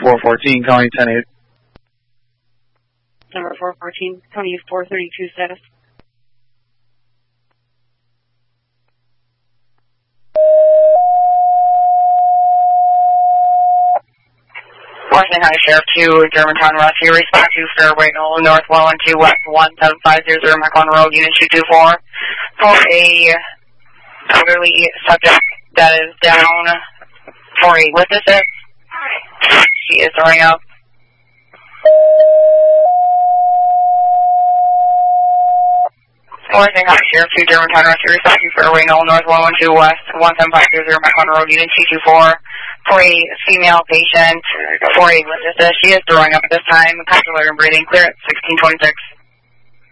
414, County 10-8. Number 414, County 432 status. Washington County Sheriff 2, Germantown Rescue, respond to Fairway North 112 West 17500 Macon Road, Unit 224, for a elderly subject that is down for a witness. She is throwing up. Washington County Sheriff 2, Germantown Rescue, respond to Fairway North 112 West 17500 Macon Road, Unit 224, for a female patient for a witness. She is throwing up at this time. Consular and breathing clear at 1626.